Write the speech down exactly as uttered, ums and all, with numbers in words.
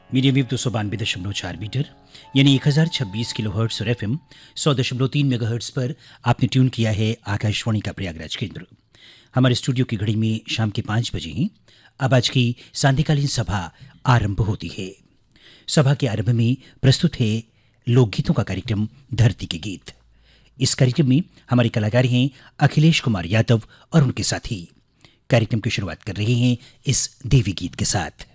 Medium wave दो सौ बानवे दशमलव चार मीटर यानी एक हजार छब्बीस किलो हर्ट्स और एफ एम सौ दशमलव तीन मेगा हर्ट्स पर आपने ट्यून किया है आकाशवाणी का प्रयागराज केंद्र। हमारे स्टूडियो की घड़ी में शाम के पाँच बजे हैं। अब आज की सांध्यकालीन सभा आरंभ होती है। सभा के आरंभ में प्रस्तुत है लोकगीतों का कार्यक्रम धरती के गीत। इस कार्यक्रम में हमारे कलाकार हैं अखिलेश कुमार यादव और उनके साथी। कार्यक्रम की शुरुआत कर रहे हैं इस देवी गीत के साथ।